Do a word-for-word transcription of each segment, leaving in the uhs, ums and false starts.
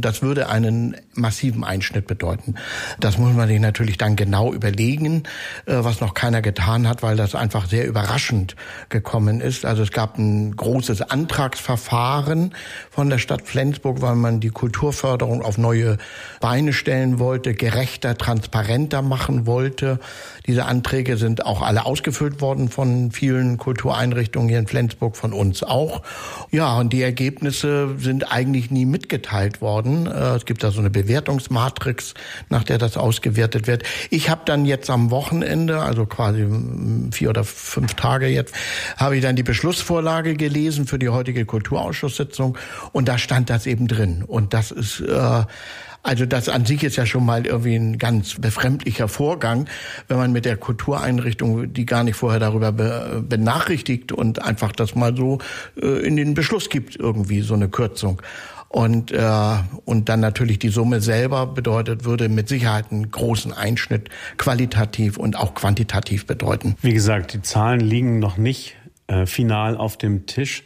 Und das würde einen massiven Einschnitt bedeuten. Das muss man sich natürlich dann genau überlegen, was noch keiner getan hat, weil das einfach sehr überraschend gekommen ist. Also es gab ein großes Antragsverfahren von der Stadt Flensburg, weil man die Kulturförderung auf neue Beine stellen wollte, gerechter, transparenter machen wollte. Diese Anträge sind auch alle ausgefüllt worden von vielen Kultureinrichtungen hier in Flensburg, von uns auch. Ja, und die Ergebnisse sind eigentlich nie mitgeteilt worden. Es gibt da so eine Bewertungsmatrix, nach der das ausgewertet wird. Ich habe dann jetzt am Wochenende, also quasi vier oder fünf Tage jetzt, habe ich dann die Beschlussvorlage gelesen für die heutige Kulturausschusssitzung und da stand das eben drin. Und das ist äh, Also das an sich ist ja schon mal irgendwie ein ganz befremdlicher Vorgang, wenn man mit der Kultureinrichtung, die gar nicht vorher darüber be- benachrichtigt und einfach das mal so äh, in den Beschluss gibt, irgendwie so eine Kürzung. Und äh, und dann natürlich die Summe selber bedeutet, würde mit Sicherheit einen großen Einschnitt qualitativ und auch quantitativ bedeuten. Wie gesagt, die Zahlen liegen noch nicht äh, final auf dem Tisch.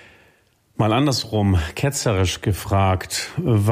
Mal andersrum, ketzerisch gefragt,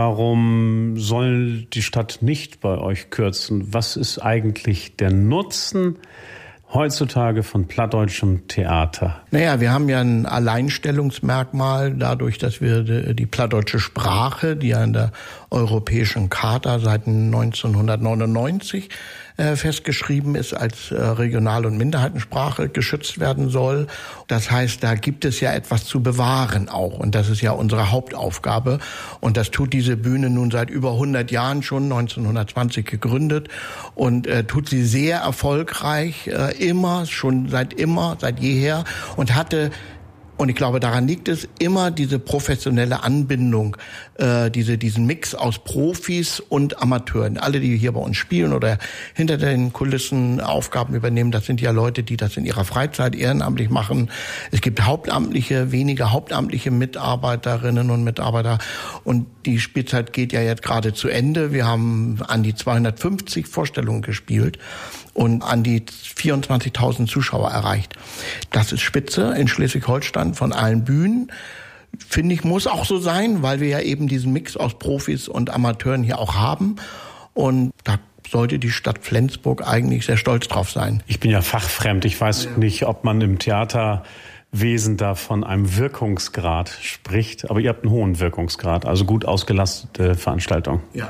warum soll die Stadt nicht bei euch kürzen? Was ist eigentlich der Nutzen heutzutage von plattdeutschem Theater? Naja, wir haben ja ein Alleinstellungsmerkmal dadurch, dass wir die plattdeutsche Sprache, die ja in der Europäischen Charta seit neunzehnhundertneunundneunzig äh, festgeschrieben ist, als äh, Regional- und Minderheitensprache geschützt werden soll. Das heißt, da gibt es ja etwas zu bewahren auch. Und das ist ja unsere Hauptaufgabe. Und das tut diese Bühne nun seit über hundert Jahren schon, neunzehnhundertzwanzig gegründet. Und äh, tut sie sehr erfolgreich, äh, immer, schon seit immer, seit jeher. Und hatte, und ich glaube, daran liegt es, immer diese professionelle Anbindung, äh, diese diesen Mix aus Profis und Amateuren. Alle, die hier bei uns spielen oder hinter den Kulissen Aufgaben übernehmen, das sind ja Leute, die das in ihrer Freizeit ehrenamtlich machen. Es gibt hauptamtliche, weniger hauptamtliche Mitarbeiterinnen und Mitarbeiter. Und die Spielzeit geht ja jetzt gerade zu Ende. Wir haben an die zweihundertfünfzig Vorstellungen gespielt und an die vierundzwanzigtausend Zuschauer erreicht. Das ist Spitze in Schleswig-Holstein von allen Bühnen. Finde ich, muss auch so sein, weil wir ja eben diesen Mix aus Profis und Amateuren hier auch haben. Und da sollte die Stadt Flensburg eigentlich sehr stolz drauf sein. Ich bin ja fachfremd. Ich weiß ja nicht, ob man im Theaterwesen da von einem Wirkungsgrad spricht. Aber ihr habt einen hohen Wirkungsgrad, also gut ausgelastete Veranstaltung. Ja.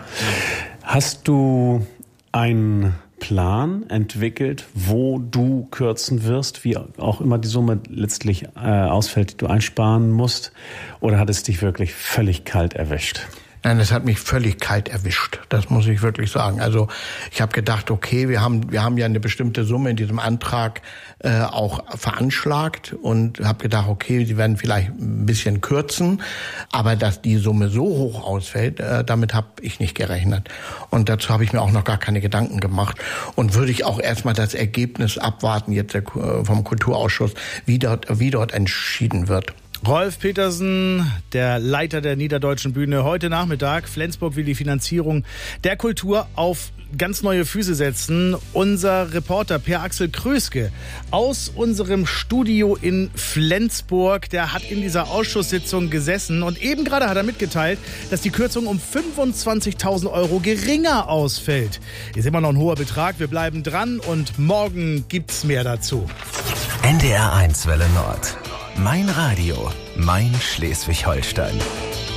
Hast du einen Plan entwickelt, wo du kürzen wirst, wie auch immer die Summe letztlich äh, ausfällt, die du einsparen musst? Oder hat es dich wirklich völlig kalt erwischt? Nein, das hat mich völlig kalt erwischt. Das muss ich wirklich sagen. Also ich habe gedacht, okay, wir haben wir haben ja eine bestimmte Summe in diesem Antrag äh, auch veranschlagt und habe gedacht, okay, sie werden vielleicht ein bisschen kürzen, aber dass die Summe so hoch ausfällt, äh, damit habe ich nicht gerechnet. Und dazu habe ich mir auch noch gar keine Gedanken gemacht. Und würde ich auch erstmal das Ergebnis abwarten jetzt der, vom Kulturausschuss, wie dort wie dort entschieden wird. Rolf Petersen, der Leiter der Niederdeutschen Bühne, heute Nachmittag. Flensburg will die Finanzierung der Kultur auf ganz neue Füße setzen. Unser Reporter Per-Axel Kröske aus unserem Studio in Flensburg, der hat in dieser Ausschusssitzung gesessen und eben gerade hat er mitgeteilt, dass die Kürzung um fünfundzwanzigtausend Euro geringer ausfällt. Ist immer noch ein hoher Betrag, wir bleiben dran und morgen gibt's mehr dazu. N D R eins Welle Nord. Mein Radio, mein Schleswig-Holstein.